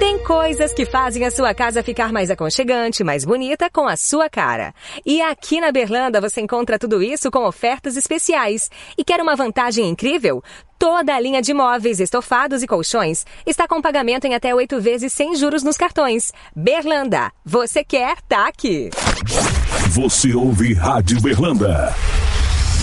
Tem coisas que fazem a sua casa ficar mais aconchegante, mais bonita, com a sua cara. E aqui na Berlanda você encontra tudo isso com ofertas especiais. E quer uma vantagem incrível? Toda a linha de móveis, estofados e colchões está com pagamento em até 8 vezes sem juros nos cartões. Berlanda, você quer, tá aqui. Você ouve Rádio Berlanda.